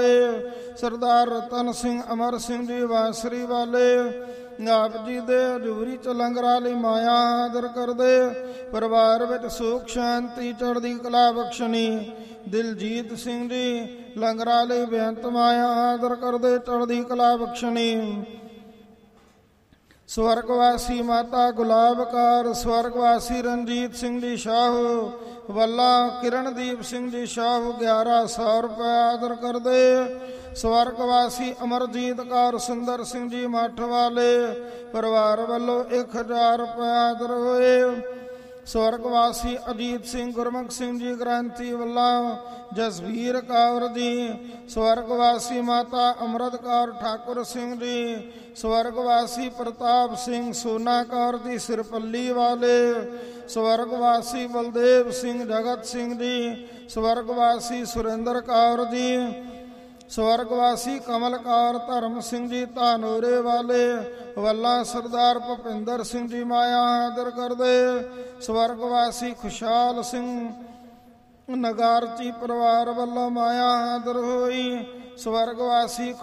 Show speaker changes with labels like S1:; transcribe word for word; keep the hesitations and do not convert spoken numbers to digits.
S1: ਸਰਦਾਰ ਰਤਨ ਸਿੰਘ ਅਮਰ ਸਿੰਘ ਜੀ ਬਾਂਸਰੀ ਵਾਲੇ ਆਪ ਜੀ ਦੇ ਹਜ਼ੂਰੀ ਚ ਲੰਗਰਾਂ ਲਈ ਮਾਇਆ ਆਦਰ ਕਰਦੇ। ਪਰਿਵਾਰ ਵਿੱਚ ਸੁਖ ਸ਼ਾਂਤੀ ਚੜ੍ਹਦੀ ਕਲਾ ਬਖਸ਼ਣੀ। ਦਿਲਜੀਤ ਸਿੰਘ ਜੀ ਲੰਗਰਾਂ ਲਈ ਬੇਅੰਤ ਮਾਇਆ ਆਦਰ ਕਰਦੇ, ਚੜ੍ਹਦੀ ਕਲਾ ਬਖਸ਼ਣੀ। ਸਵਰਗਵਾਸੀ ਮਾਤਾ ਗੁਲਾਬ ਕੌਰ, ਸਵਰਗਵਾਸੀ ਰਣਜੀਤ ਸਿੰਘ ਜੀ ਸ਼ਾਹੂ ਵੱਲਾ, ਕਿਰਨਦੀਪ ਸਿੰਘ ਜੀ ਸ਼ਾਹੂ ਗਿਆਰਾਂ ਸੌ ਰੁਪਏ ਆਦਰ ਕਰਦੇ। ਸਵਰਗਵਾਸੀ ਅਮਰਜੀਤ ਕੌਰ ਸੁੰਦਰ ਸਿੰਘ ਜੀ ਮੱਠ ਵਾਲੇ ਪਰਿਵਾਰ ਵੱਲੋਂ ਇੱਕ ਹਜ਼ਾਰ ਰੁਪਏ ਆਦਰ ਹੋਏ। ਸਵਰਗਵਾਸੀ ਅਜੀਤ ਸਿੰਘ ਗੁਰਮੁਖ ਸਿੰਘ ਜੀ ਗ੍ਰੰਥੀ ਵੱਲੋਂ ਜਸਵੀਰ ਕੌਰ ਜੀ। ਸਵਰਗਵਾਸੀ ਮਾਤਾ ਅਮਰਤ ਕੌਰ ਠਾਕੁਰ ਸਿੰਘ ਜੀ। ਸਵਰਗਵਾਸੀ ਪ੍ਰਤਾਪ ਸਿੰਘ ਸੋਨਾ ਕੌਰ ਜੀ ਸਿਰਪੱਲੀ ਵਾਲੇ। ਸਵਰਗਵਾਸੀ ਬਲਦੇਵ ਸਿੰਘ ਜਗਤ ਸਿੰਘ ਜੀ। ਸਵਰਗਵਾਸੀ ਸੁਰਿੰਦਰ ਕੌਰ ਜੀ। ਸਵਰਗਵਾਸੀ ਕਮਲ ਕੌਰ ਧਰਮ ਸਿੰਘ ਜੀ ਧਾਨੋਰੇ ਵਾਲੇ ਵੱਲਾ ਸਰਦਾਰ ਭੁਪਿੰਦਰ ਸਿੰਘ ਜੀ ਮਾਇਆ ਆਦਰ ਕਰਦੇ। ਸਵਰਗਵਾਸੀ ਖੁਸ਼ਹਾਲ ਸਿੰਘ ਨਗਾਰਚੀ ਪਰਿਵਾਰ ਵੱਲੋਂ ਮਾਇਆ ਆਦਰ ਹੋਈ। ਸਵਰਗਵਾਸੀ